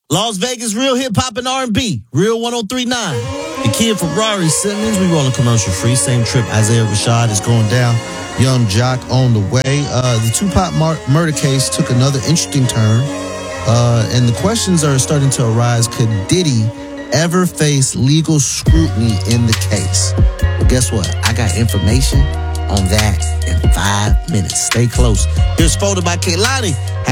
Las Vegas, real hip-hop and R&B. Real 103.9. The kid Ferrari Simmons, we rolling commercial free. Same trip Isaiah Rashad is going down. Young Jock on the way. The Tupac murder case took another interesting turn. And the questions are starting to arise. Could Diddy ever face legal scrutiny in the case? Well, guess what? I got information on that in 5 minutes. Stay close. Here's Folded by Kehlani.